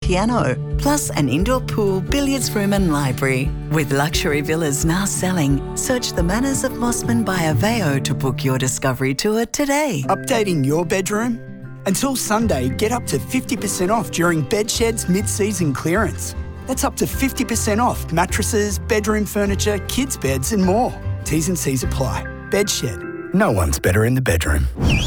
piano, plus an indoor pool, billiards room and library. With luxury villas now selling, search the Manners of Mossman by Aveo to book your discovery tour today. Updating your bedroom? Until Sunday, get up to 50% off during Bedshed's mid-season clearance. That's up to 50% off mattresses, bedroom furniture, kids' beds and more. T's and C's apply. Bedshed. No one's better in the bedroom.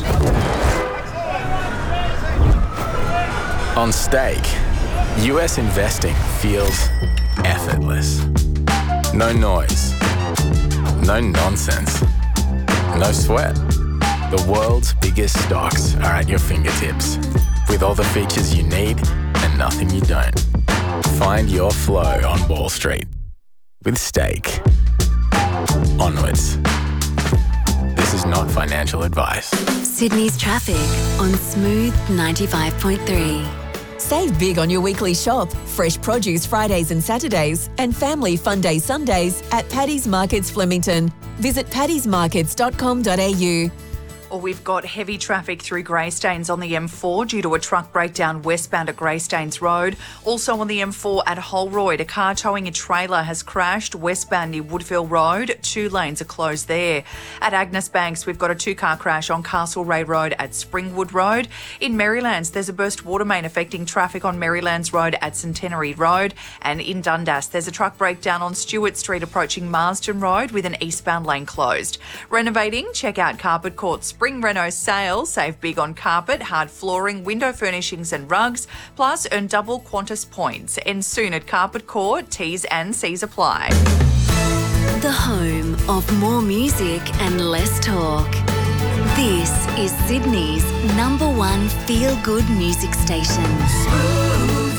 On Stake, US investing feels effortless. No noise, no nonsense, no sweat. The world's biggest stocks are at your fingertips, with all the features you need and nothing you don't. Find your flow on Wall Street with Stake. Onwards. This is not financial advice. Sydney's traffic on Smooth 95.3. Save big on your weekly shop. Fresh produce Fridays and Saturdays and family fun day Sundays at Paddy's Markets Flemington. Visit paddysmarkets.com.au. Well, we've got heavy traffic through Greystanes on the M4 due to a truck breakdown westbound at Greystanes Road. Also on the M4 at Holroyd, a car towing a trailer has crashed westbound near Woodville Road. 2 lanes are closed there. At Agnes Banks, we've got a 2-car crash on Castlereagh Road at Springwood Road. In Marylands, there's a burst water main affecting traffic on Marylands Road at Centenary Road. And in Dundas, there's a truck breakdown on Stewart Street approaching Marsden Road with an eastbound lane closed. Renovating? Check out Carpet Court Spring Reno sale. Save big on carpet, hard flooring, window furnishings and rugs. Plus, earn double Qantas points. And soon at Carpet Court, T's and C's apply. The home of more music and less talk. This is Sydney's #1 feel-good music station. Smooth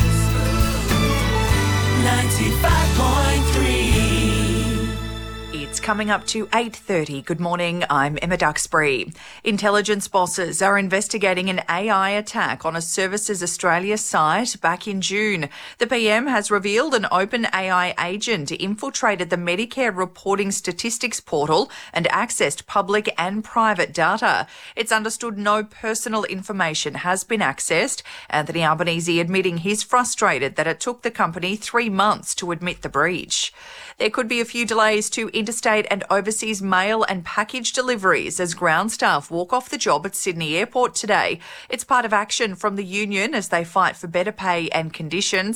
95.3. It's coming up to 8:30. Good morning, I'm Emma Duxbury. Intelligence bosses are investigating an AI attack on a Services Australia site back in June. The PM has revealed an open AI agent infiltrated the Medicare reporting statistics portal and accessed public and private data. It's understood no personal information has been accessed. Anthony Albanese admitting he's frustrated that it took the company 3 months to admit the breach. There could be a few delays to interstate and overseas mail and package deliveries as ground staff walk off the job at Sydney Airport today. It's part of action from the union as they fight for better pay and conditions.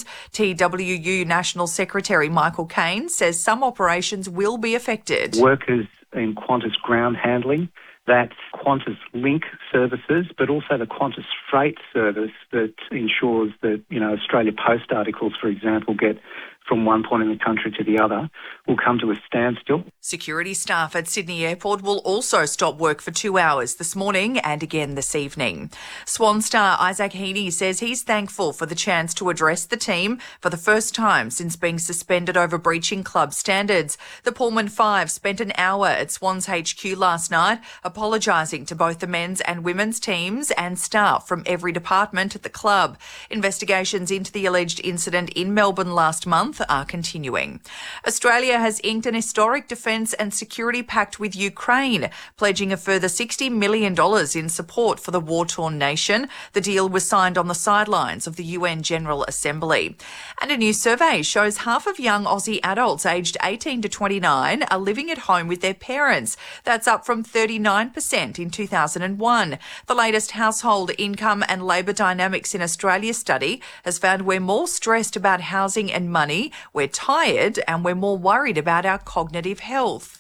TWU National Secretary Michael Caine says some operations will be affected. Workers in Qantas ground handling, that's Qantas Link services, but also the Qantas Freight service that ensures that, Australia Post articles, for example, get from one point in the country to the other, will come to a standstill. Security staff at Sydney Airport will also stop work for 2 hours this morning and again this evening. Swan star Isaac Heaney says he's thankful for the chance to address the team for the first time since being suspended over breaching club standards. The Pullman Five spent an hour at Swans HQ last night apologising to both the men's and women's teams and staff from every department at the club. Investigations into the alleged incident in Melbourne last month are continuing. Australia has inked an historic defence and security pact with Ukraine, pledging a further $60 million in support for the war-torn nation. The deal was signed on the sidelines of the UN General Assembly. And a new survey shows half of young Aussie adults aged 18 to 29 are living at home with their parents. That's up from 39% in 2001. The latest Household Income and Labour Dynamics in Australia study has found we're more stressed about housing and money, we're tired, and we're more worried about our cognitive health.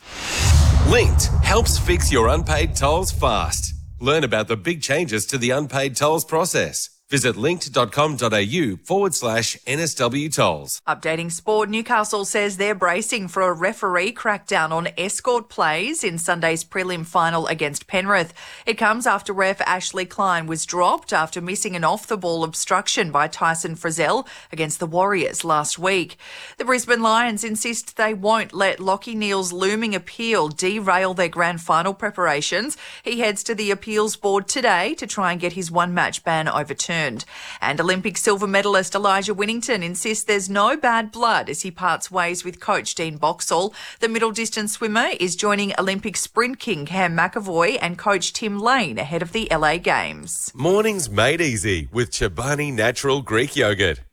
Linked helps fix your unpaid tolls fast. Learn about the big changes to the unpaid tolls process. Visit linked.com.au/NSW tolls. Updating sport, Newcastle says they're bracing for a referee crackdown on escort plays in Sunday's prelim final against Penrith. It comes after ref Ashley Klein was dropped after missing an off-the-ball obstruction by Tyson Frizzell against the Warriors last week. The Brisbane Lions insist they won't let Lachie Neale's looming appeal derail their grand final preparations. He heads to the appeals board today to try and get his one-match ban overturned. And Olympic silver medalist Elijah Winnington insists there's no bad blood as he parts ways with coach Dean Boxall. The middle distance swimmer is joining Olympic sprint king Cam McAvoy and coach Tim Lane ahead of the LA Games. Mornings made easy with Chobani Natural Greek Yogurt.